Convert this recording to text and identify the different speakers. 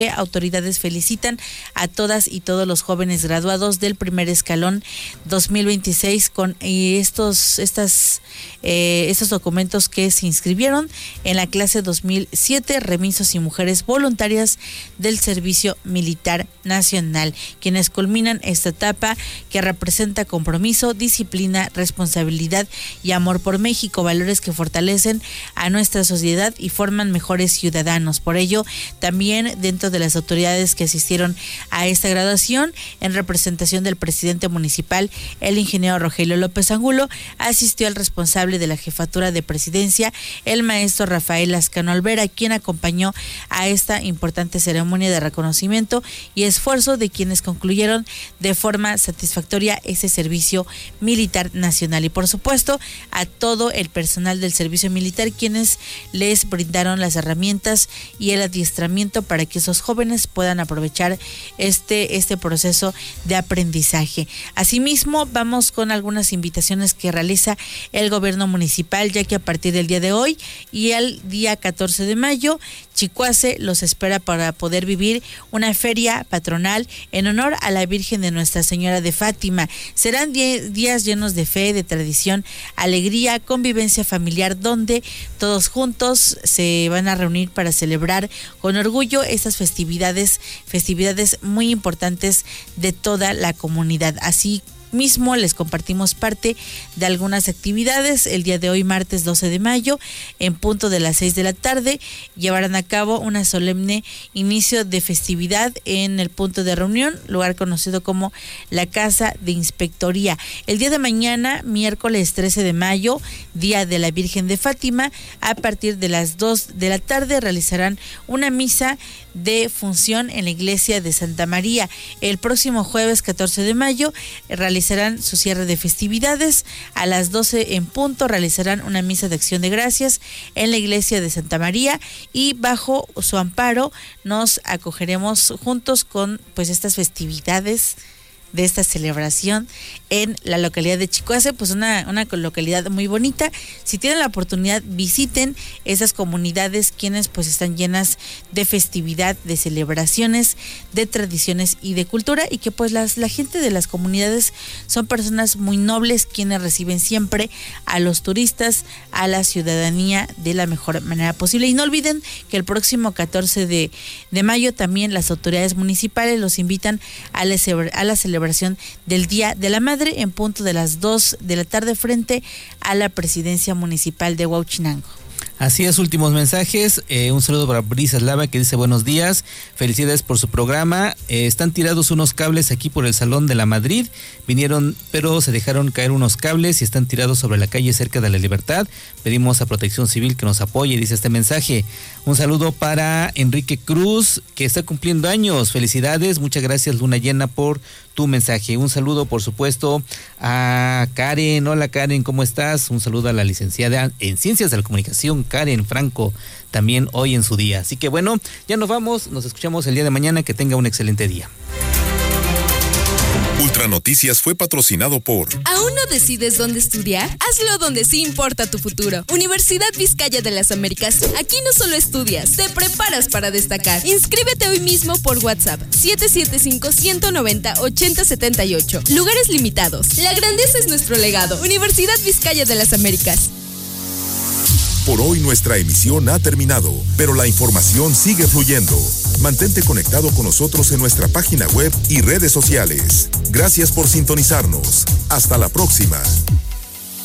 Speaker 1: Autoridades felicitan a todas y todos los jóvenes graduados del primer escalón 2026 con estos documentos que se inscribieron en la clase 2007, remisos y mujeres voluntarias del Servicio Militar Nacional, quienes culminan esta etapa que representa compromiso, disciplina, responsabilidad y amor por México, valores que fortalecen a nuestra sociedad y forman mejores ciudadanos. Por ello, también dentro de las autoridades que asistieron a esta graduación, en representación del presidente municipal, el ingeniero Rogelio López Angulo, asistió al responsable de la jefatura de presidencia, el maestro Rafael Lascano Olvera, quien acompañó a esta importante ceremonia de reconocimiento y esfuerzo de quienes concluyeron de forma satisfactoria ese servicio militar nacional. Y por supuesto, a todo el personal del servicio militar, quienes les brindaron las herramientas y el adiestramiento para que esos jóvenes puedan aprovechar este proceso de aprendizaje. Asimismo, vamos con algunas invitaciones que realiza el gobierno municipal, ya que a partir del día de hoy y el día 14 de mayo, Chicoase los espera para poder vivir una feria patronal en honor a la Virgen de Nuestra Señora de Fátima. Serán días llenos de fe, de tradición, alegría, convivencia familiar, donde todos juntos se van a reunir para celebrar con orgullo estas festividades muy importantes de toda la comunidad. Así mismo les compartimos parte de algunas actividades. El día de hoy, martes 12 de mayo, en punto de las 6 de la tarde, llevarán a cabo una solemne inicio de festividad en el punto de reunión, lugar conocido como la Casa de Inspectoría. El día de mañana, miércoles 13 de mayo, Día de la Virgen de Fátima, a partir de las 2 de la tarde realizarán una misa de función en la iglesia de Santa María. El próximo jueves 14 de mayo realizarán su cierre de festividades. A las 12 en punto realizarán una misa de acción de gracias en la iglesia de Santa María, y bajo su amparo nos acogeremos juntos con estas festividades de esta celebración en la localidad de Chicoase, una localidad muy bonita. Si tienen la oportunidad, visiten esas comunidades, quienes están llenas de festividad, de celebraciones, de tradiciones y de cultura, y que la gente de las comunidades son personas muy nobles, quienes reciben siempre a los turistas, a la ciudadanía de la mejor manera posible. Y no olviden que el próximo 14 de mayo también las autoridades municipales los invitan a la celebración del Día de la Madre en punto de las 2 de la tarde frente a la presidencia municipal de Huauchinango.
Speaker 2: Así es, últimos mensajes. Un saludo para Brisa Slava, que dice buenos días, felicidades por su programa. Están tirados unos cables aquí por el Salón de la Madrid, vinieron pero se dejaron caer unos cables y están tirados sobre la calle cerca de la Libertad. Pedimos a Protección Civil que nos apoye, dice este mensaje. Un saludo para Enrique Cruz, que está cumpliendo años. Felicidades, muchas gracias Luna Llena por tu mensaje. Un saludo, por supuesto, a Karen. Hola Karen, ¿cómo estás? Un saludo a la licenciada en Ciencias de la Comunicación, Karen Franco, también hoy en su día. Así que bueno, ya nos vamos, nos escuchamos el día de mañana, que tenga un excelente día.
Speaker 3: Ultra Noticias fue patrocinado por...
Speaker 4: ¿Aún no decides dónde estudiar? Hazlo donde sí importa tu futuro. Universidad Vizcaya de las Américas. Aquí no solo estudias, te preparas para destacar. Inscríbete hoy mismo por WhatsApp 775-190-8078. Lugares limitados. La grandeza es nuestro legado. Universidad Vizcaya de las Américas.
Speaker 3: Por hoy nuestra emisión ha terminado, pero la información sigue fluyendo. Mantente conectado con nosotros en nuestra página web y redes sociales. Gracias por sintonizarnos. Hasta la próxima.